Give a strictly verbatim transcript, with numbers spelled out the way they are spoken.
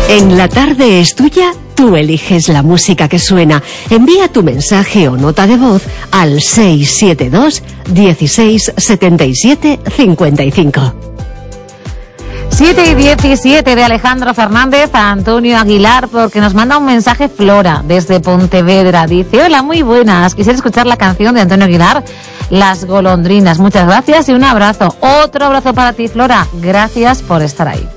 En La Tarde es Tuya, tú eliges la música que suena. Envía tu mensaje o nota de voz al seis siete dos, dieciséis, setenta y siete, cincuenta y cinco. siete y diecisiete de Alejandro Fernández a Antonio Aguilar, porque nos manda un mensaje Flora desde Pontevedra. Dice: hola, muy buenas, quisiera escuchar la canción de Antonio Aguilar, Las golondrinas. Muchas gracias y un abrazo. Otro abrazo para ti, Flora. Gracias por estar ahí.